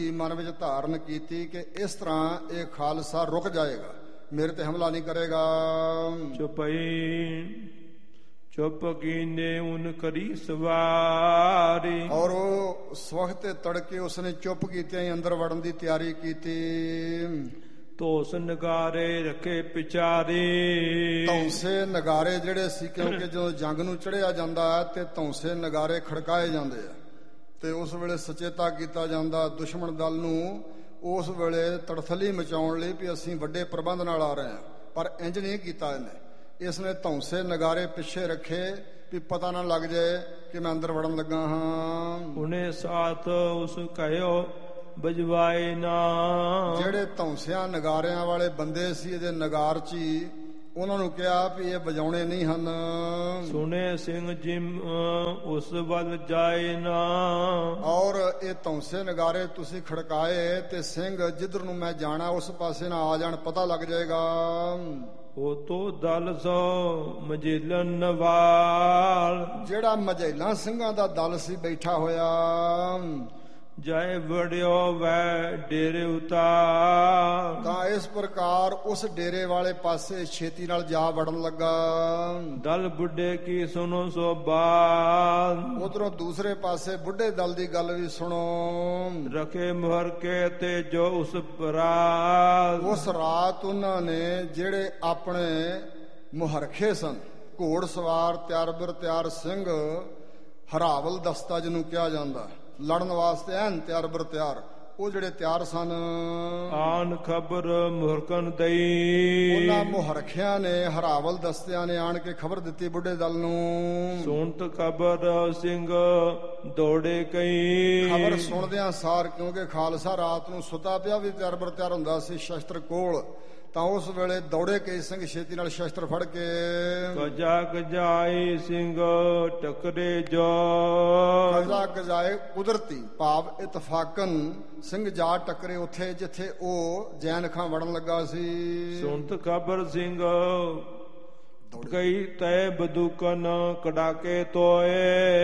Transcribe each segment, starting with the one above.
ਮਨ ਵਿੱਚ ਧਾਰਨ ਕੀਤੀ ਕਿ ਇਸ ਤਰ੍ਹਾਂ ਇਹ ਖਾਲਸਾ ਰੁਕ ਜਾਏਗਾ, ਮੇਰੇ ਤੇ ਹਮਲਾ ਨਹੀਂ ਕਰੇਗਾ। ਚੁਪਈ ਚੁੱਪ ਕੀਨੇ ਉਨ ਕਰੀ ਸਵਾਰੀ। ਔਰ ਉਹ ਸਵਖਤ ਤੜਕੇ ਉਸਨੇ ਚੁੱਪ ਕੀਤਿਆਂ ਹੀ ਅੰਦਰ ਵੜਨ ਦੀ ਤਿਆਰੀ ਕੀਤੀ। ਧੋਸ ਨਗਾਰੇ ਰੱਖੇ ਪਿਚਾਰੇ। ਧੌਂਸੇ ਨਗਾਰੇ ਜਿਹੜੇ ਸੀ, ਕਿਉਂਕਿ ਜਦੋਂ ਜੰਗ ਨੂੰ ਚੜ੍ਹਿਆ ਜਾਂਦਾ ਹੈ ਤੇ ਧੌਂਸੇ ਨਗਾਰੇ ਖੜਕਾਏ ਜਾਂਦੇ ਆ ਤੇ ਉਸ ਵੇਲੇ ਸੁਚੇਤਾ ਕੀਤਾ ਜਾਂਦਾ ਦੁਸ਼ਮਣ ਦਲ ਨੂੰ, ਉਸ ਵੇਲੇ ਤੜਥਲੀ ਮਚਾਉਣ ਲਈ ਵੀ ਅਸੀਂ ਵੱਡੇ ਪ੍ਰਬੰਧ ਨਾਲ ਆ ਰਹੇ ਹਾਂ। ਪਰ ਇੰਜ ਨਹੀਂ ਕੀਤਾ ਇਹਨੇ, ਇਸਨੇ ਧੌਂਸੇ ਨਗਾਰੇ ਪਿੱਛੇ ਰੱਖੇ ਵੀ ਪਤਾ ਨਾ ਲੱਗ ਜਾਏ ਕਿ ਮੈਂ ਅੰਦਰ ਵੜਨ ਲੱਗਾ ਹਾਂ। ਉਹਨੇ ਸਾਥ ਉਸ ਕਹਿਓ ਬਜਵਾਏ ਨਾ। ਜਿਹੜੇ ਧੌਂਸਿਆਂ ਨਗਾਰਿਆਂ ਵਾਲੇ ਬੰਦੇ ਸੀ ਇਹਦੇ ਨਗਾਰ 'ਚ ਹੀ, ਉਹਨਾਂ ਨੂੰ ਕਿਹਾ ਵੀ ਇਹ ਵਜਾਉਣੇ ਨਹੀਂ ਹਨ। ਸੁਣੇ ਸਿੰਘ ਜਿਮ ਉਸ ਵੱਲ ਜਾਏ ਨਾ। ਔਰ ਇਹ ਧੌਂਸੇ ਨਗਾਰੇ ਤੁਸੀਂ ਖੜਕਾਏ ਤੇ ਸਿੰਘ ਜਿੱਧਰ ਨੂੰ ਮੈਂ ਜਾਣਾ ਉਸ ਪਾਸੇ ਨਾ ਆ ਜਾਣ, ਪਤਾ ਲੱਗ ਜਾਏਗਾ। ਉਹ ਤੋਂ ਦਲ ਸੋ ਮਜੇਲਨ ਨਵਾਲ। ਜਿਹੜਾ ਮਝੈਲਾਂ ਸਿੰਘਾਂ ਦਾ ਦਲ ਸੀ ਬੈਠਾ ਹੋਇਆ, ਜਾਏ ਵੜਿਓ ਵੈ ਡੇਰੇ ਉਤਾਰ। ਤਾਂ ਇਸ ਪ੍ਰਕਾਰ ਉਸ ਡੇਰੇ ਵਾਲੇ ਪਾਸੇ ਛੇਤੀ ਨਾਲ ਜਾ ਵੜਨ ਲੱਗਾ। ਦਲ ਬੁੱਢੇ ਕੀ ਸੁਣੋ ਸੋ ਬਾਤ। ਉਧਰੋਂ ਦੂਸਰੇ ਪਾਸੇ ਬੁੱਢੇ ਦਲ ਦੀ ਗੱਲ ਵੀ ਸੁਣੋ। ਰਖੇ ਮੁਹਰ ਕੇ ਤੇ ਜੋ ਉਸ ਪਰਾਤ। ਉਸ ਰਾਤ ਉਹਨਾਂ ਨੇ ਜਿਹੜੇ ਆਪਣੇ ਮੁਹਰਖੇ ਸਨ, ਘੋੜ ਸਵਾਰ ਤਿਆਰ ਬਰ ਤਿਆਰ ਸਿੰਘ, ਹਰਾਵਲ ਦਸਤਾ ਜਿਹਨੂੰ ਕਿਹਾ ਜਾਂਦਾ, ਲੜਨ ਵਾਸਤੇ ਐਨ ਤਿਆਰ ਬਰ ਤਿਆਰ, ਉਹ ਜਿਹੜੇ ਤਿਆਰ ਸਨ। ਆਨ ਖਬਰ ਮੁਹਰਕਨ ਦਈ। ਉਹਨਾਂ ਮੁਹਰਖਿਆਂ ਨੇ, ਹਰਾਵਲ ਦਸਤਿਆਂ ਨੇ ਆਣ ਕੇ ਖਬਰ ਦਿੱਤੀ ਬੁੱਢੇ ਦਲ ਨੂੰ। ਸੁਣਤ ਖਬਰ ਸਿੰਘ ਦੌੜੇ ਕਈ। ਖਬਰ ਸੁਣਦਿਆਂ ਸਾਰ, ਕਿਉਂਕਿ ਖਾਲਸਾ ਰਾਤ ਨੂੰ ਸੁੱਤਾ ਪਿਆ ਵੀ ਤਿਆਰ ਬਰ ਤਿਆਰ ਹੁੰਦਾ ਸੀ ਸ਼ਸਤਰ ਕੋਲ, ਤਾਂ ਉਸ ਵੇਲੇ ਦੌੜੇ ਕਈ ਸਿੰਘ ਛੇਤੀ ਨਾਲ ਸ਼ਸਤਰ ਫੜ ਕੇ। ਗਜਾ ਗਜਾਏ ਸਿੰਘ ਟਕਰੇ ਜੋ। ਗਜਾ ਗਜਾਏ ਕੁਦਰਤੀ ਭਾਵ ਇਤਫਾਕਨ ਸਿੰਘ ਜਾ ਟੱਕਰੇ ਉੱਥੇ ਜਿੱਥੇ ਉਹ ਜੈਨ ਖਾਂ ਵੜਨ ਲੱਗਾ ਸੀ। ਸੁਣਤ ਖਬਰ ਸਿੰਘ ਕਈ ਤੈ ਬਦੂਕਨ ਕੜਾਕੇ ਤੋਏ।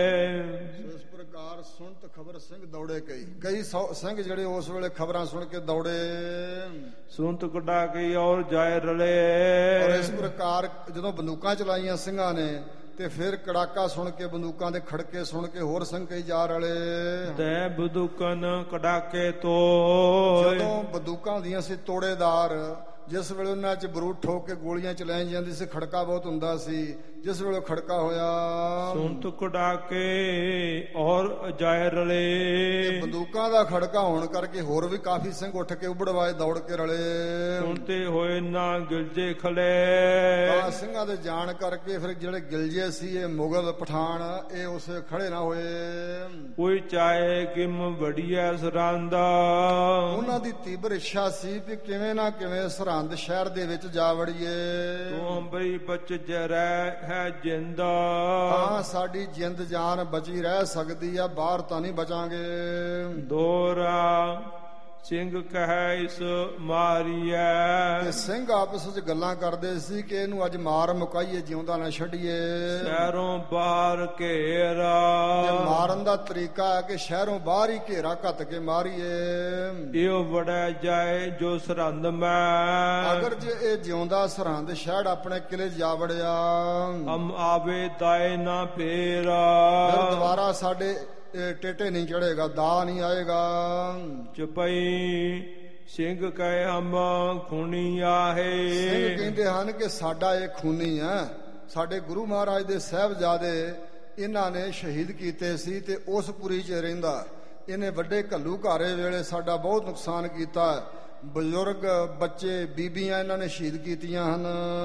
ਇਸ ਪ੍ਰਕਾਰ ਸੁਣਤ ਖਬਰ ਸਿੰਘ ਦੌੜੇ ਕਈ ਸਿੰਘ ਜਿਹੜੇ ਉਸ ਵੇਲੇ ਖਬਰਾਂ ਸੁਣ ਕੇ ਦੌੜੇ। ਸੁਣਤ ਕੜਾਕੇ ਔਰ ਜਾਏ ਰਲੇ। ਔਰ ਇਸ ਪ੍ਰਕਾਰ ਜਦੋਂ ਬੰਦੂਕਾਂ ਚਲਾਈਆਂ ਸਿੰਘਾਂ ਨੇ ਤੇ ਫਿਰ ਕੜਾਕਾ ਸੁਣ ਕੇ, ਬੰਦੂਕਾਂ ਦੇ ਖੜਕੇ ਸੁਣ ਕੇ ਹੋਰ ਸਿੰਘ ਕਈ ਜਾ ਰਲੇ। ਤੈ ਬਦੂਕਨ ਕੜਾਕੇ ਤੋ। ਜਦੋਂ ਬੰਦੂਕਾਂ ਦੀਆਂ ਸੀ ਤੋੜੇਦਾਰ, ਜਿਸ ਵੇਲੇ ਉਹਨਾਂ 'ਚ ਬਰੂਦ ਠੋਕ ਕੇ ਗੋਲੀਆਂ ਚਲਾਈ ਜਾਂਦੀ ਸੀ, ਖੜਕਾ ਬਹੁਤ ਹੁੰਦਾ ਸੀ। ਜਿਸ ਵੇਲੇ ਖੜਕਾ ਹੋਇਆ, ਸੁਣਤ ਕੜਾਕੇ ਔਰ ਜਾਏ ਰਲੇ। ਬੰਦੂਕਾਂ ਦਾ ਖੜਕਾ ਹੋਣ ਕਰਕੇ ਹੋਰ ਵੀ ਕਾਫੀ ਸਿੰਘ ਉੱਠ ਕੇ ਉਬੜਵਾਏ ਦੌੜ ਕੇ ਰਲੇ। ਸੁਣਤੇ ਹੋਏ ਨਾ ਗਿਲਜੇ ਖਲੇ। ਤਾਂ ਸਿੰਘਾਂ ਦੇ ਜਾਣ ਕਰਕੇ ਫਿਰ ਜਿਹੜੇ ਗਿਲਜੇ ਸੀ, ਇਹ ਮੁਗਲ ਪਠਾਨ, ਇਹ ਉਸੇ ਖੜੇ ਨਾ ਹੋਏ। ਕੋਈ ਚਾਹੇ ਕਿਮ ਵੜੀਐ ਸਰਾਂਦਾ। ਉਹਨਾਂ ਦੀ ਤੀਬਰ ਇੱਛਾ ਸੀ ਕਿ ਕਿਵੇਂ ਨਾ ਕਿਵੇਂ ਸਰਹੰਦ ਸ਼ਹਿਰ ਦੇ ਵਿੱਚ ਜਾ ਵੜੀਏ। ਤੂੰ ਅੰਬਰੀ ਬਚ ਜਰੈ ਹੈ ਜਿੰਦਾ। ਹਾਂ, ਸਾਡੀ ਜਿੰਦ ਜਾਨ ਬਚੀ ਰਹਿ ਸਕਦੀ ਆ, ਬਾਹਰ ਤਾਂ ਨਹੀਂ ਬਚਾਂਗੇ। ਦੋਰਾ ਸਿੰਘ ਕਹੈ ਇਸ ਮਾਰੀਐ। ਤੇ ਸਿੰਘ ਆਪਸ ਵਿੱਚ ਗੱਲਾਂ ਕਰਦੇ ਸੀ ਕਿ ਇਹਨੂੰ ਅੱਜ ਮਾਰ ਮੁਕਾਈਏ, ਜਿਉਂਦਾ ਨਾ ਛੱਡੀਏ। ਸ਼ਹਿਰੋਂ ਬਾਹਰ ਘੇਰਾ। ਤੇ ਮਾਰਨ ਦਾ ਤਰੀਕਾ ਹੈ ਕਿ ਸ਼ਹਿਰੋਂ ਬਾਹਰ ਹੀ ਘੇਰਾ ਘੱਤ ਕੇ ਮਾਰੀਏ। ਇਹੋ ਵੜੈ ਜਾਏ ਜੋ ਸਰਹੰਦ ਮੈਂ। ਅਗਰ ਜੇ ਇਹ ਜਿਉਂਦਾ ਸਰਹੰਦ ਸ਼ਹਿਰ ਆਪਣੇ ਕਿਲੇ ਜਾ ਵੜਿਆ, ਹਮ ਆਵੇ ਦਾਏ ਨਾ ਫੇਰਾ। ਫਿਰ ਦੁਬਾਰਾ ਸਾਡੇ ਟੇਟੇ ਨਹੀਂ ਚੜੇਗਾ, ਦਾ ਨਹੀਂ ਆਏਗਾ। ਚੁਪਈ ਸਿੰਘ ਕਹੇ ਹਮ ਖੂਨੀ ਆਹੇ। ਸਿੰਘ ਕਹਿੰਦੇ ਹਨ ਕਿ ਸਾਡਾ ਇਹ ਖੂਨੀ ਹੈ, ਸਾਡੇ ਗੁਰੂ ਮਹਾਰਾਜ ਦੇ ਸਾਹਿਬਜ਼ਾਦੇ ਇਹਨਾਂ ਨੇ ਸ਼ਹੀਦ ਕੀਤੇ ਸੀ ਤੇ ਉਸ ਪੁਰੀ 'ਚ ਰਹਿੰਦਾ। ਇਹਨੇ ਵੱਡੇ ਘੱਲੂਘਾਰੇ ਵੇਲੇ ਸਾਡਾ ਬਹੁਤ ਨੁਕਸਾਨ ਕੀਤਾ। ਬਜ਼ੁਰਗ, ਬੱਚੇ, ਬੀਬੀਆਂ ਇਹਨਾਂ ਨੇ ਸ਼ਹੀਦ ਕੀਤੀਆਂ ਹਨ।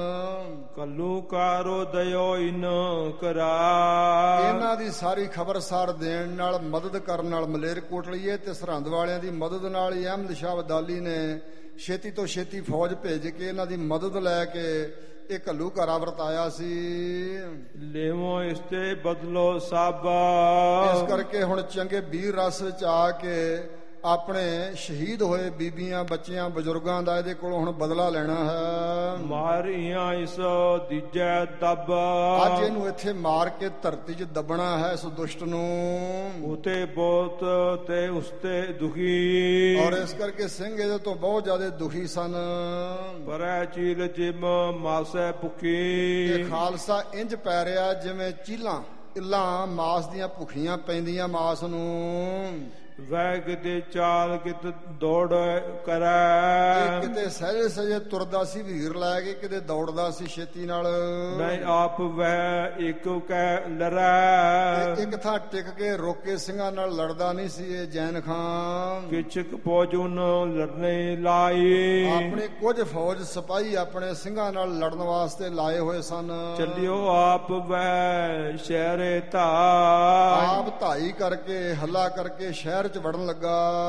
ਘੱਲੂਘਾਰੋ ਦਇਓ ਇਨ ਕਰਾ। ਇਹਨਾਂ ਦੀ ਸਾਰੀ ਖਬਰਸਾਰ ਦੇਣ ਨਾਲ, ਮਦਦ ਕਰਨ ਨਾਲ, ਮਲੇਰਕੋਟਲੀਏ ਤੇ ਸਰਹੰਦ ਵਾਲਿਆਂ ਦੀ ਮਦਦ ਨਾਲ ਹੀ ਅਹਿਮਦ ਸ਼ਾਹ ਅਬਦਾਲੀ ਨੇ ਛੇਤੀ ਤੋਂ ਛੇਤੀ ਫੌਜ ਭੇਜ ਕੇ ਇਹਨਾਂ ਦੀ ਮਦਦ ਲੈ ਕੇ ਇਹ ਘੱਲੂਘਾਰਾ ਵਰਤਾਇਆ ਸੀ। ਲੇਵੋ ਇਸ ਤੇ ਬਦਲੋ ਸਾਬਾ। ਇਸ ਕਰਕੇ ਹੁਣ ਚੰਗੇ ਵੀਰ ਰਸ ਵਿੱਚ ਆ ਕੇ ਆਪਣੇ ਸ਼ਹੀਦ ਹੋਏ ਬੀਬੀਆਂ ਬੱਚਿਆਂ ਬਜ਼ੁਰਗਾਂ ਦਾ ਇਹਦੇ ਕੋਲੋਂ ਹੁਣ ਬਦਲਾ ਲੈਣਾ ਹੈ। ਮਾਰੀਆਂ ਇਸ ਦੀਜੈ ਦਬ, ਅੱਜ ਇਹਨੂੰ ਇੱਥੇ ਮਾਰ ਕੇ ਧਰਤੀ 'ਚ ਦੱਬਣਾ ਹੈ ਇਸ ਦੁਸ਼ਟ ਨੂੰ। ਉਤੇ ਬਹੁਤ ਤੇ ਉਸਤੇ ਦੁਖੀ, ਔਰ ਇਸ ਕਰਕੇ ਸਿੰਘ ਇਹਦੇ ਤੋਂ ਬਹੁਤ ਜ਼ਿਆਦਾ ਦੁਖੀ ਸਨ। ਪਰੈ ਚੀਲ ਜਿਮ ਮਾਸੈ ਭੁਖੀ, ਇਹ ਖਾਲਸਾ ਇੰਜ ਪੈ ਰਿਹਾ ਜਿਵੇਂ ਚੀਲਾਂ ਇੱਲਾਂ ਮਾਸ ਦੀਆਂ ਭੁੱਖੀਆਂ ਪੈਂਦੀਆਂ ਮਾਸ ਨੂੰ। ਵੈ ਕਿਤੇ ਚਾਲ ਕਿਤ ਦੌੜ ਇਹ ਕਰੈ, ਕਿਤੇ ਸਹਿਜੇ ਸਹਿਜੇ ਤੁਰਦਾ ਸੀ ਵੀਰ ਲੈ ਕੇ, ਕਿਤੇ ਦੌੜਦਾ ਸੀ ਛੇਤੀ ਨਾਲ। ਨਹੀਂ ਆਪ ਵਹਿ ਇੱਕ ਕਹਿ ਲਰੈ, ਇੱਕ ਥਾਂ ਟਿਕ ਕੇ ਰੁਕ ਕੇ ਸਿੰਘਾਂ ਨਾਲ ਲੜਦਾ ਨਹੀਂ ਸੀ ਇਹ ਜੈਨ ਖਾਨ। ਕਿਛਕ ਪੋਜੁਨ ਲੜਨੇ ਲਾਈ, ਆਪਣੇ ਕੁਝ ਫੌਜ ਸਿਪਾਹੀ ਆਪਣੇ ਸਿੰਘਾਂ ਨਾਲ ਲੜਨ ਵਾਸਤੇ ਲਾਏ ਹੋਏ ਸਨ। ਚੱਲਿਓ ਆਪ ਵਹਿ ਸ਼ਹਿਰੇ ਧਾ, ਆਪ ਧਾਈ ਕਰਕੇ ਹੱਲਾ ਕਰਕੇ ਸ਼ਹਿਰ ਚ ਵੜਨ ਲੱਗਾ।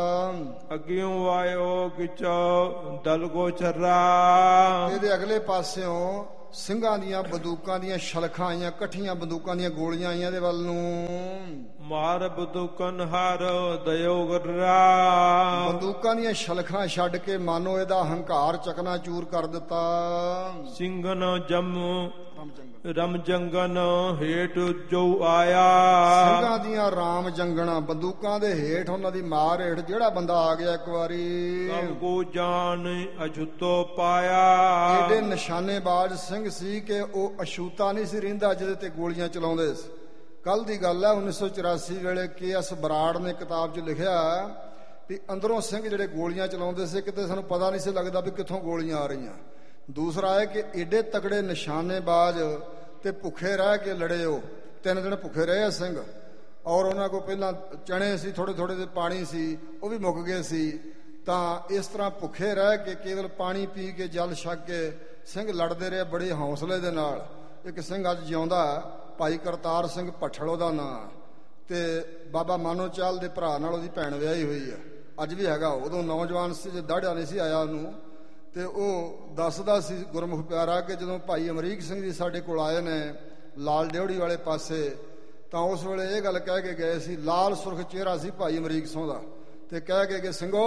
ਅੱਗਿਓਂ ਆਇਓ ਕਿਚ ਦਲ ਗੋਚਰਾ, ਇਹਦੇ ਅਗਲੇ ਪਾਸਿਓਂ ਸਿੰਘਾਂ ਦੀਆਂ ਬੰਦੂਕਾਂ ਦੀਆਂ ਛਲਖਾਂ ਆਈਆਂ, ਇਕੱਠੀਆਂ ਬੰਦੂਕਾਂ ਦੀਆਂ ਗੋਲੀਆਂ ਆਈਆਂ ਇਹਦੇ ਵੱਲ ਨੂੰ। ਮਾਰ ਬੰਦੂਕਨ ਹਰ ਦਇਓ ਗਰਾ, ਬੰਦੂਕਾਂ ਦੀਆਂ ਛਲਖਾਂ ਛੱਡ ਕੇ ਮਾਨੋ ਇਹਦਾ ਹੰਕਾਰ ਚਕਨਾ ਚੂਰ ਕਰ ਦਿੱਤਾ। ਸਿੰਘਨ ਜਮ ਰਮ ਜੰਗਨ ਹੇਠ ਜੋ ਆਇਆ, ਸਿੰਘਾਂ ਦੀਆਂ ਰਾਮ ਜੰਗਣਾ ਬੰਦੂਕਾਂ ਦੇ ਹੇਠ ਉਹਨਾਂ ਦੀ ਮਾਰ ਹੇਠ ਜਿਹੜਾ ਬੰਦਾ ਆ ਗਿਆ ਇੱਕ ਵਾਰੀ, ਸਭ ਕੋ ਜਾਨ ਅਛੁੱਤੋ ਪਾਇਆ। ਇਹਦੇ ਨਿਸ਼ਾਨੇਬਾਜ਼ ਸਿੰਘ ਸੀ ਕਿ ਉਹ ਅਛੂਤਾ ਨਹੀਂ ਸੀ ਰਹਿੰਦਾ ਜਿਹਦੇ ਤੇ ਗੋਲੀਆਂ ਚਲਾਉਂਦੇ ਸੀ। ਕੱਲ ਦੀ ਗੱਲ ਹੈ 1984 ਵੇਲੇ ਕੇ.ਐਸ. ਬਰਾੜ ਨੇ ਕਿਤਾਬ 'ਚ ਲਿਖਿਆ ਵੀ ਅੰਦਰੋਂ ਸਿੰਘ ਜਿਹੜੇ ਗੋਲੀਆਂ ਚਲਾਉਂਦੇ ਸੀ ਕਿਤੇ ਸਾਨੂੰ ਪਤਾ ਨਹੀਂ ਸੀ ਲੱਗਦਾ ਵੀ ਕਿੱਥੋਂ ਗੋਲੀਆਂ ਆ ਰਹੀਆਂ। ਦੂਸਰਾ ਹੈ ਕਿ ਏਡੇ ਤਕੜੇ ਨਿਸ਼ਾਨੇਬਾਜ਼ ਤੇ ਭੁੱਖੇ ਰਹਿ ਕੇ ਲੜੇ। ਉਹ 3 ਦਿਨ ਭੁੱਖੇ ਰਹੇ ਸਿੰਘ, ਔਰ ਉਹਨਾਂ ਕੋਲ ਪਹਿਲਾਂ ਚਣੇ ਸੀ, ਥੋੜੇ ਥੋੜੇ ਜਿਹੇ ਪਾਣੀ ਸੀ, ਉਹ ਵੀ ਮੁੱਕ ਗਏ ਸੀ। ਤਾਂ ਇਸ ਤਰ੍ਹਾਂ ਭੁੱਖੇ ਰਹਿ ਕੇ ਕੇਵਲ ਪਾਣੀ ਪੀ ਕੇ ਜਲ ਛਕ ਕੇ ਸਿੰਘ ਲੜਦੇ ਰਹੇ ਬੜੇ ਹੌਸਲੇ ਦੇ ਨਾਲ। ਇੱਕ ਸਿੰਘ ਅੱਜ ਜਿਉਂਦਾ, ਭਾਈ ਕਰਤਾਰ ਸਿੰਘ ਭੱਠਲ ਉਹਦਾ ਨਾਂ, ਤੇ ਬਾਬਾ ਮਾਨੋ ਚਾਲ ਦੇ ਭਰਾ ਨਾਲ ਉਹਦੀ ਭੈਣ ਵਿਆਹੀ ਹੋਈ ਆ, ਅੱਜ ਵੀ ਹੈਗਾ। ਉਦੋਂ ਨੌਜਵਾਨ ਸੀ, ਜੇ ਦਾੜਿਆ ਨਹੀਂ ਸੀ ਆਇਆ ਉਹਨੂੰ। ਤੇ ਉਹ ਦੱਸਦਾ ਸੀ ਗੁਰਮੁਖ ਪਿਆਰਾ ਕਿ ਜਦੋਂ ਭਾਈ ਅਮਰੀਕ ਸਿੰਘ ਜੀ ਸਾਡੇ ਕੋਲ ਆਏ ਨੇ ਲਾਲ ਡਿਉੜੀ ਵਾਲੇ ਪਾਸੇ, ਤਾਂ ਉਸ ਵੇਲੇ ਇਹ ਗੱਲ ਕਹਿ ਕੇ ਗਏ ਸੀ, ਲਾਲ ਸੁਰਖ ਚਿਹਰਾ ਸੀ ਭਾਈ ਅਮਰੀਕ ਸਿੰਘ ਦਾ, ਤੇ ਕਹਿ ਕੇ ਕਿ ਸਿੰਘੋ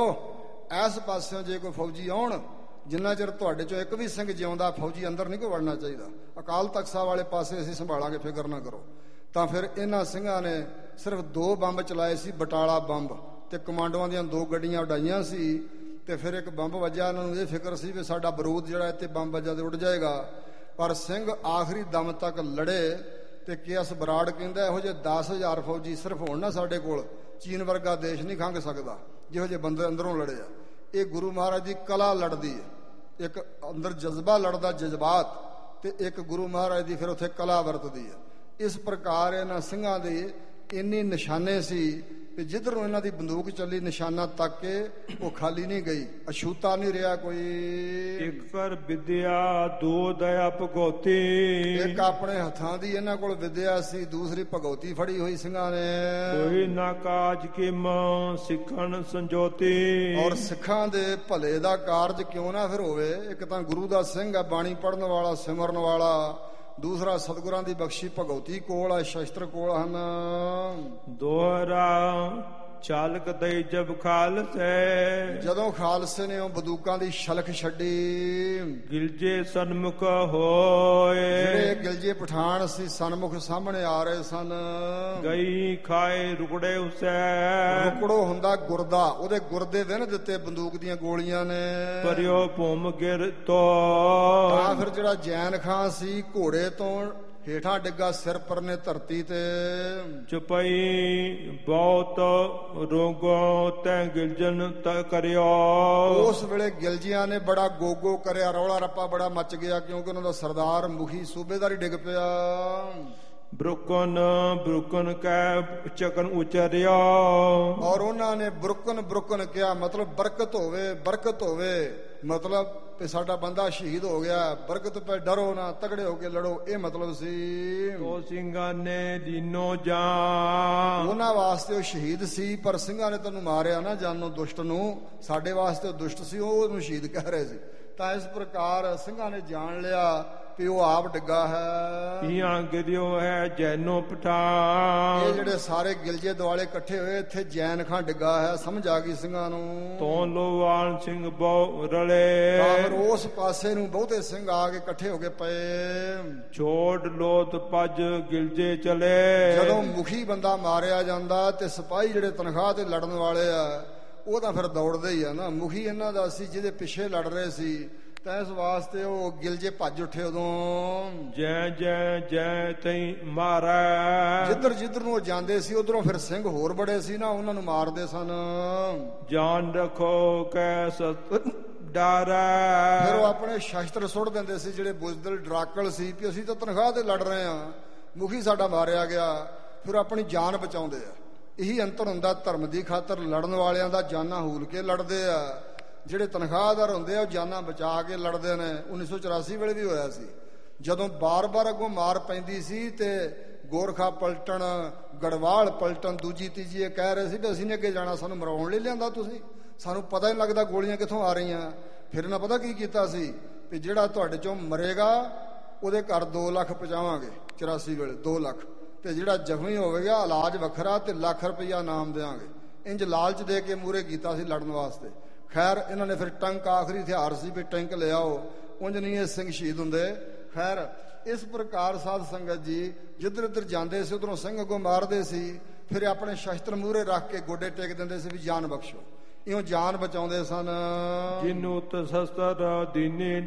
ਇਸ ਪਾਸਿਓਂ ਜੇ ਕੋਈ ਫੌਜੀ ਆਉਣ, ਜਿੰਨਾ ਚਿਰ ਤੁਹਾਡੇ ਚੋਂ ਇੱਕ ਵੀ ਸਿੰਘ ਜਿਉਂਦਾ ਫੌਜੀ ਅੰਦਰ ਨਹੀਂ ਕੋਈ ਵੜਨਾ ਚਾਹੀਦਾ। ਅਕਾਲ ਤਖਤ ਸਾਹਿਬ ਵਾਲੇ ਪਾਸੇ ਅਸੀਂ ਸੰਭਾਲਾਂਗੇ, ਫਿਕਰ ਨਾ ਕਰੋ। ਤਾਂ ਫਿਰ ਇਹਨਾਂ ਸਿੰਘਾਂ ਨੇ ਸਿਰਫ 2 ਬੰਬ ਚਲਾਏ ਸੀ, ਬਟਾਲਾ ਬੰਬ, ਤੇ ਕਮਾਂਡੋਆਂ ਦੀਆਂ 2 ਗੱਡੀਆਂ ਉਡਾਈਆਂ ਸੀ। ਤੇ ਫਿਰ ਇੱਕ ਬੰਬ ਵੱਜਿਆ, ਇਹਨਾਂ ਨੂੰ ਇਹ ਫਿਕਰ ਸੀ ਵੀ ਸਾਡਾ ਬਰੂਦ ਜਿਹੜਾ ਇੱਥੇ ਬੰਬ ਵੱਜਾ ਤੇ ਉੱਡ ਜਾਏਗਾ। ਪਰ ਸਿੰਘ ਆਖਰੀ ਦਮ ਤੱਕ ਲੜੇ। ਤੇ ਕੇ.ਐਸ. ਬਰਾੜ ਕਹਿੰਦਾ ਇਹੋ ਜਿਹੇ 10,000 ਫੌਜੀ ਸਿਰਫ ਹੋਣ ਨਾ ਸਾਡੇ ਕੋਲ, ਚੀਨ ਵਰਗਾ ਦੇਸ਼ ਨਹੀਂ ਖੰਘ ਸਕਦਾ ਜਿਹੋ ਜਿਹੇ ਬੰਦੇ ਅੰਦਰੋਂ ਲੜੇ ਆ। ਇਹ ਗੁਰੂ ਮਹਾਰਾਜ ਦੀ ਕਲਾ ਲੜਦੀ ਹੈ, ਇੱਕ ਅੰਦਰ ਜਜ਼ਬਾ ਲੜਦਾ, ਜਜ਼ਬਾਤ, ਤੇ ਇੱਕ ਗੁਰੂ ਮਹਾਰਾਜ ਦੀ ਫਿਰ ਉੱਥੇ ਕਲਾ ਵਰਤਦੀ ਹੈ। ਇਸ ਪ੍ਰਕਾਰ ਇਹਨਾਂ ਸਿੰਘਾਂ ਦੇ ਇੰਨੀ ਨਿਸ਼ਾਨੇ ਸੀ ਤੇ ਜਿੱਧਰ ਨੂੰ ਇਹਨਾਂ ਦੀ ਬੰਦੂਕ ਚੱਲੀ ਨਿਸ਼ਾਨਾ ਤੱਕ ਕੇ ਉਹ ਖਾਲੀ ਨਹੀਂ ਗਈ, ਅਛੂਤਾ ਨਹੀਂ ਰਿਹਾ ਕੋਈ। ਇੱਕ ਕਰ ਵਿਦਿਆ ਦੋ ਦਇਆ ਭਗਉਤੀ, ਇੱਕ ਆਪਣੇ ਹੱਥਾਂ ਦੀ ਇਹਨਾਂ ਕੋਲ ਵਿਦਿਆ ਸੀ, ਦੂਸਰੀ ਭਗਉਤੀ ਫੜੀ ਹੋਈ ਸਿੰਘਾਂ ਨੇ। ਕੋਈ ਨਾ ਕਾਜ ਕਿਮ ਸਿੱਖਣ ਸੰਜੋਤੀ, ਔਰ ਸਿੱਖਾਂ ਦੇ ਭਲੇ ਦਾ ਕਾਰਜ ਕਿਉਂ ਨਾ ਫਿਰ ਹੋਵੇ। ਇੱਕ ਤਾਂ ਗੁਰੂ ਦਾ ਸਿੰਘ ਹੈ, ਬਾਣੀ ਪੜਨ ਵਾਲਾ, ਸਿਮਰਨ ਵਾਲਾ, ਦੂਸਰਾ ਸਤਿਗੁਰਾਂ ਦੀ ਬਖਸ਼ੀ ਭਗਉਤੀ ਕੋਲ ਆ, ਸ਼ਸਤਰ ਕੋਲ ਹਨ। ਦੋਹਰਾ ਚਾਲਕ ਦਈ ਜਬ ਖਾਲਸੇ, ਜਦੋਂ ਖਾਲਸੇ ਨੇ ਉਹ ਬੰਦੂਕਾਂ ਦੀ ਛਲਕ ਛੱਡੀ, ਗਿਲਜੇ ਸਨਮੁਖ ਹੋਏ, ਜਿਹੜੇ ਗਿਲਜੇ ਪਠਾਨ ਸੀ ਸਨਮੁਖ ਸਾਹਮਣੇ ਆ ਰਹੇ ਸਨ। ਗਈ ਖਾਏ ਰੁਕੜੇ ਉਸੈ, ਰੁਕੜੋ ਹੁੰਦਾ ਗੁਰਦਾ, ਉਹਦੇ ਗੁਰਦੇ ਵਿੰਨ ਦਿੱਤੇ ਬੰਦੂਕ ਦੀਆਂ ਗੋਲੀਆਂ ਨੇ। ਪਰਿਓ ਭੂਮ ਗਿਰ ਤੋ, ਤਾਂ ਫਿਰ ਜਿਹੜਾ ਜੈਨ ਖਾਂ ਸੀ ਘੋੜੇ ਤੋਂ ਹੇਠਾਂ ਡਿੱਗਾ, ਸਿਰ ਪਰਨੇ ਧਰਤੀ ਤੇ। ਚੁਪਈ ਬਹੁਤ ਰੋਗੋ ਤੈ ਗਿਲਜਨ ਤ ਕਰਿਓ, ਉਸ ਵੇਲੇ ਗਿਲਜੀਆਂ ਨੇ ਬੜਾ ਗੋਗੋ ਕਰਿਆ, ਰੌਲਾ ਰੱਪਾ ਬੜਾ ਮਚ ਗਿਆ, ਕਿਉਂਕਿ ਉਹਨਾਂ ਦਾ ਸਰਦਾਰ ਮੁਖੀ ਸੂਬੇਦਾਰ ਹੀ ਡਿੱਗ ਪਿਆ। ਬਰੁਕਨ ਬਰੁਕਨ ਕੈ ਚਕਨ ਉਚਰਿਆ, ਔਰ ਉਹਨਾਂ ਨੇ ਬਰੁਕਨ ਬਰੁਕਨ ਕਿਹਾ, ਮਤਲਬ ਬਰਕਤ ਹੋਵੇ, ਬਰਕਤ ਹੋਵੇ, ਮਤਲਬ ਕਿ ਸਾਡਾ ਬੰਦਾ ਸ਼ਹੀਦ ਹੋ ਗਿਆ, ਬਰਕਤ ਪੈ, ਡਰੋ ਨਾ, ਤਗੜੇ ਹੋ ਕੇ ਲੜੋ, ਇਹ ਮਤਲਬ ਸੀ। ਉਹ ਸਿੰਘਾਂ ਨੇ ਦੀਨੋ ਜਾਨ, ਉਹਨਾਂ ਵਾਸਤੇ ਉਹ ਸ਼ਹੀਦ ਸੀ, ਪਰ ਸਿੰਘਾਂ ਨੇ ਤੈਨੂੰ ਮਾਰਿਆ ਨਾ ਜਾਨੋ ਦੁਸ਼ਟ ਨੂੰ, ਸਾਡੇ ਵਾਸਤੇ ਉਹ ਦੁਸ਼ਟ ਸੀ, ਉਹ ਉਹਨੂੰ ਸ਼ਹੀਦ ਕਹਿ ਰਹੇ ਸੀ। ਤਾਂ ਇਸ ਪ੍ਰਕਾਰ ਸਿੰਘਾਂ ਨੇ ਜਾਣ ਲਿਆ ਵੀ ਉਹ ਆਪ ਡਿੱਗਾ ਹੈ। ਇਹਾਂ ਗਿਰਿਓ ਹੈ ਜੈਨੋ ਪਠਾਨ। ਇਹ ਜਿਹੜੇ ਸਾਰੇ ਗਿਲਜੇ ਦੁਆਲੇ ਇਕੱਠੇ ਹੋਏ, ਇੱਥੇ ਜੈਨ ਖਾਂ ਡਿੱਗਾ ਹੈ। ਸਮਝ ਆ ਗਈ ਸਿੰਘਾਂ ਨੂੰ। ਤੋਂ ਲੋਵਾਨ ਸਿੰਘ ਬਹੁ ਰਲੇ। ਫਿਰ ਉਸ ਪਾਸੇ ਨੂੰ ਬਹੁਤੇ ਸਿੰਘ ਆ ਕੇ ਇਕੱਠੇ ਹੋ ਕੇ ਪਏ। ਛੋੜ ਲੋਤ ਭੱਜ ਗਿਲਜੇ ਚਲੇ। ਜਦੋਂ ਮੁਖੀ ਬੰਦਾ ਮਾਰਿਆ ਜਾਂਦਾ ਤੇ ਸਿਪਾਹੀ ਜਿਹੜੇ ਤਨਖਾਹ ਤੇ ਲੜਨ ਵਾਲੇ ਆ ਉਹ ਤਾਂ ਫਿਰ ਦੌੜਦੇ ਹੀ ਆ ਨਾ। ਮੁਖੀ ਇਹਨਾਂ ਦਾ ਸੀ ਜਿਹਦੇ ਪਿੱਛੇ ਲੜ ਰਹੇ ਸੀ, ਤਾਂ ਇਸ ਵਾਸਤੇ ਉਹ ਗਿਲਜੇ ਭੱਜ ਉੱਠੇ। ਉਦੋਂ ਜੈ ਜੈ ਜੈ ਤਈ ਮਾਰੈ। ਜਿੱਧਰ ਜਿੱਧਰ ਨੂੰ ਉਹ ਜਾਂਦੇ ਸੀ ਉਧਰੋਂ ਫਿਰ ਸਿੰਘ ਹੋਰ ਬੜੇ ਸੀ ਨਾ, ਉਹਨਾਂ ਨੂੰ ਮਾਰਦੇ ਸਨ। ਜਾਨ ਰੱਖੋ ਕੈ ਸਤ ਡਾਰੈ। ਫਿਰ ਉਹ ਆਪਣੇ ਸ਼ਸਤਰ ਸੁੱਟ ਦਿੰਦੇ ਸੀ ਜਿਹੜੇ ਬੁਜ਼ਦਲ ਡਰਾਕਲ ਸੀ ਕਿ ਅਸੀਂ ਤਾਂ ਤਨਖਾਹ ਤੇ ਲੜ ਰਹੇ ਹਾਂ, ਮੁਖੀ ਸਾਡਾ ਮਾਰਿਆ ਗਿਆ। ਫਿਰ ਆਪਣੀ ਜਾਨ ਬਚਾਉਂਦੇ ਆ। ਇਹੀ ਅੰਤਰ ਹੁੰਦਾ ਧਰਮ ਦੀ ਖਾਤਰ ਲੜਨ ਵਾਲਿਆਂ ਦਾ। ਜਾਨਾਂ ਹੂਲ ਕੇ ਲੜਦੇ ਆ। ਜਿਹੜੇ ਤਨਖਾਹਦਾਰ ਹੁੰਦੇ ਆ ਉਹ ਜਾਨਾਂ ਬਚਾ ਕੇ ਲੜਦੇ ਨੇ। 1984 ਵੇਲੇ ਵੀ ਹੋਇਆ ਸੀ, ਜਦੋਂ ਬਾਰ-ਬਾਰ ਅੱਗੋਂ ਮਾਰ ਪੈਂਦੀ ਸੀ ਤੇ ਗੋਰਖਾ ਪਲਟਣ, ਗੜਵਾਲ ਪਲਟਣ, ਦੂਜੀ ਤੀਜੀ ਇਹ ਕਹਿ ਰਹੇ ਸੀ ਵੀ ਅਸੀਂ ਨੇ ਅੱਗੇ ਜਾਣਾ, ਸਾਨੂੰ ਮਰਾਉਣ ਲਈ ਲਿਆਂਦਾ ਤੁਸੀਂ, ਸਾਨੂੰ ਪਤਾ ਹੀ ਨਹੀਂ ਲੱਗਦਾ ਗੋਲੀਆਂ ਕਿੱਥੋਂ ਆ ਰਹੀਆਂ। ਫਿਰ ਇਹਨਾਂ ਪਤਾ ਕੀ ਕੀਤਾ ਸੀ ਵੀ ਜਿਹੜਾ ਤੁਹਾਡੇ ਚੋਂ ਮਰੇਗਾ ਉਹਦੇ ਘਰ 2 ਲੱਖ ਪਹੁੰਚਾਵਾਂਗੇ। 84 ਵੇਲੇ 2 ਲੱਖ, ਤੇ ਜਿਹੜਾ ਜ਼ਖਮੀ ਹੋਵੇਗਾ ਇਲਾਜ ਵੱਖਰਾ ਤੇ ਲੱਖ ਰੁਪਈਆ ਨਾਮ ਦੇਵਾਂਗੇ। ਇੰਜ ਲਾਲਚ ਦੇ ਕੇ ਮੂਹਰੇ ਕੀਤਾ ਸੀ ਲੜਨ ਵਾਸਤੇ। ਖੈਰ ਇਹਨਾਂ ਨੇ ਫਿਰ ਟੰਕ ਆਖਰੀ ਹਥਿਆਰ ਸੀ ਵੀ ਟੈਂਕ ਲਿਆਓ, ਉਂਝ ਨਹੀਂ ਇਹ ਸਿੰਘ ਸ਼ਹੀਦ ਹੁੰਦੇ। ਖੈਰ ਇਸ ਪ੍ਰਕਾਰ ਸਾਧ ਸੰਗਤ ਜੀ ਜਿੱਧਰ ਇੱਧਰ ਜਾਂਦੇ ਸੀ ਉਧਰੋਂ ਸਿੰਘ ਅੱਗੋਂ ਮਾਰਦੇ ਸੀ। ਫਿਰ ਆਪਣੇ ਸ਼ਸਤਰ ਮੂਹਰੇ ਰੱਖ ਕੇ ਗੋਡੇ ਟੇਕ ਦਿੰਦੇ ਸੀ ਵੀ ਜਾਨ ਬਖਸ਼ੋ। ਇਉਂ ਜਾਨ ਬਚਾਉਂਦੇ ਸਨ। ਜਿਨੂ ਤਸਸਤਰ ਦੀਨੀ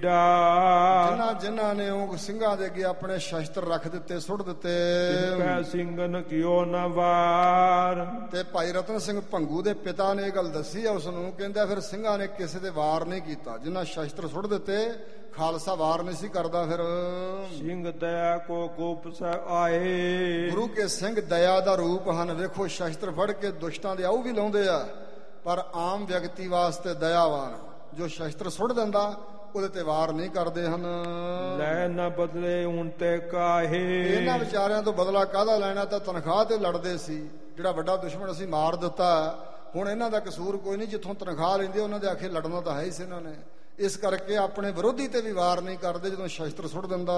ਡਾ। ਜਿਨ੍ਹਾਂ ਨੇ ਉਹ ਸਿੰਘਾਂ ਦੇ ਅੱਗੇ ਆਪਣੇ ਸ਼ਸਤਰ ਰੱਖ ਦਿੱਤੇ, ਸੁੱਟ ਦਿੱਤੇ। ਪੈ ਸਿੰਘਨ ਕਿਉ ਨਾ ਵਾਰ। ਤੇ ਭਾਈ ਰਤਨ ਸਿੰਘ ਭੰਗੂ ਦੇ ਪਿਤਾ ਨੇ ਇਹ ਗੱਲ ਦੱਸੀ ਆ ਉਸ ਨੂੰ। ਕਹਿੰਦਾ ਫਿਰ ਸਿੰਘਾਂ ਨੇ ਕਿਸੇ ਤੇ ਵਾਰ ਨਹੀਂ ਕੀਤਾ। ਜਿਨ੍ਹਾਂ ਸ਼ਸਤਰ ਸੁੱਟ ਦਿੱਤੇ ਖਾਲਸਾ ਵਾਰ ਨਹੀਂ ਸੀ ਕਰਦਾ। ਫਿਰ ਸਿੰਘ ਦਇਆ ਕੋ ਗੋਪ ਸ ਆਏ। ਗੁਰੂ ਕੇ ਸਿੰਘ ਦਇਆ ਦਾ ਰੂਪ ਹਨ। ਵੇਖੋ ਸ਼ਸਤਰ ਫੜ ਕੇ ਦੁਸ਼ਟਾਂ ਦੇ ਆਉ ਵੀ ਲਾਉਂਦੇ ਆ, ਪਰ ਆਮ ਵਿਅਕਤੀ ਵਾਸਤੇ ਦਇਆਵਾਨ। ਜੋ ਸ਼ਸਤਰ ਸੁੱਟ ਦਿੰਦਾ ਉਹਦੇ ਤੇ ਵਾਰ ਨਹੀਂ ਕਰਦੇ ਹਨ। ਲੈ ਨਾ ਬਦਲੇ ਹੁਣ ਤੇ ਕਾਹੇ। ਇਹਨਾਂ ਵਿਚਾਰਿਆਂ ਤੋਂ ਬਦਲਾ ਕਾਹਦਾ ਲੈਣਾ, ਤਾਂ ਤਨਖਾਹ ਤੇ ਲੜਦੇ ਸੀ। ਜਿਹੜਾ ਵੱਡਾ ਦੁਸ਼ਮਣ ਅਸੀਂ ਮਾਰ ਦਿੱਤਾ, ਹੁਣ ਇਹਨਾਂ ਦਾ ਕਸੂਰ ਕੋਈ ਨਹੀਂ। ਜਿੱਥੋਂ ਤਨਖਾਹ ਲੈਂਦੇ ਉਹਨਾਂ ਦੇ ਆਖੇ ਲੜਨਾ ਤਾਂ ਹੈ ਹੀ ਸੀ ਇਹਨਾਂ ਨੇ। ਇਸ ਕਰਕੇ ਆਪਣੇ ਵਿਰੋਧੀ ਤੇ ਵੀ ਵਾਰ ਨਹੀਂ ਕਰਦੇ ਜਦੋਂ ਸ਼ਸਤਰ ਸੁੱਟ ਦਿੰਦਾ।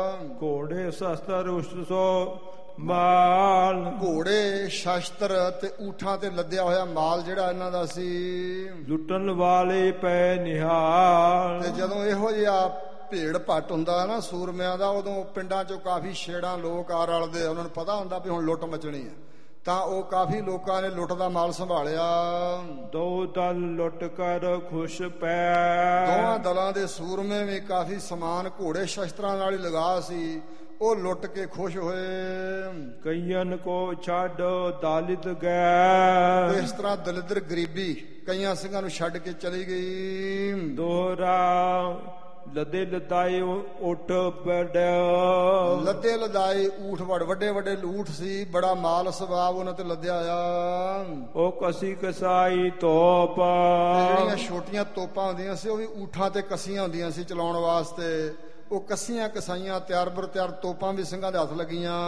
ਘੋੜੇ ਸ਼ਸਤਰ ਉਸਤੋ ਮਾਲ। ਘੋੜੇ ਸ਼ਸਤਰ ਤੇ ਊਠਾਂ ਤੇ ਲੱਦਿਆ ਹੋਇਆ ਮਾਲ ਜਿਹੜਾ ਇਹਨਾਂ ਦਾ ਸੀ। ਲੁੱਟਣ ਵਾਲੇ ਪੈ ਨਿਹਾਲ। ਤੇ ਜਦੋਂ ਇਹੋ ਜਿਹਾ ਭੇੜ ਭੱਟ ਹੁੰਦਾ ਨਾ ਸੂਰਮਿਆਂ ਦਾ, ਉਦੋਂ ਪਿੰਡਾਂ ਚੋਂ ਕਾਫੀ ਛੇੜਾਂ ਲੋਕ ਆ ਰਲਦੇ। ਉਹਨਾਂ ਨੂੰ ਪਤਾ ਹੁੰਦਾ ਵੀ ਹੁਣ ਲੁੱਟ ਮਚਣੀ ਹੈ, ਤਾਂ ਉਹ ਕਾਫੀ ਲੋਕਾਂ ਨੇ ਲੁੱਟ ਦਾ ਮਾਲ ਸੰਭਾਲਿਆ। 2 ਦਲ ਲੁੱਟ ਕਰ ਖੁਸ਼ ਪੈ। ਦੋਵਾਂ ਦਲਾਂ ਦੇ ਸੂਰਮੇ ਵੀ ਕਾਫੀ ਸਮਾਨ ਘੋੜੇ ਸ਼ਸਤਰਾਂ ਨਾਲ ਹੀ ਲਗਾ ਸੀ, ਉਹ ਲੁੱਟ ਕੇ ਖੁਸ਼ ਹੋਏ। ਕਈਆਂ ਕੋ ਛੱਡ ਦਲਿਤ ਗਏ। ਇਸ ਤਰ੍ਹਾਂ ਦਲਿਦਰ ਗਰੀਬੀ ਕਈਆਂ ਸਿੰਘਾਂ ਨੂੰ ਛੱਡ ਕੇ ਚਲੀ ਗਈ। ਦੋਹਰਾ ਲੱਦੇ ਲਦਾਏ ਉੱਠ ਬੜ। ਲੱਦੇ ਲਦਾਏ ਊਠ ਵੱਡੇ ਵੱਡੇ ਊਠ ਸੀ, ਬੜਾ ਮਾਲ ਸਵਾਬ ਉਹਨਾਂ ਤੇ ਲੱਦਿਆ ਆ। ਉਹ ਕਸੀ ਕਸਾਈ ਤੋਪ। ਜਿਹੜੀਆਂ ਛੋਟੀਆਂ ਤੋਪਾਂ ਹੁੰਦੀਆਂ ਸੀ ਉਹ ਵੀ ਊਠਾਂ ਤੇ ਕੱਸੀਆਂ ਹੁੰਦੀਆਂ ਸੀ ਚਲਾਉਣ ਵਾਸਤੇ। ਉਹ ਕੱਸੀਆਂ ਕਸਾਈਆਂ ਤਿਆਰ ਬਰ ਤਿਆਰ ਤੋਪਾਂ ਵੀ ਸਿੰਘਾਂ ਦੇ ਹੱਥ ਲੱਗੀਆਂ।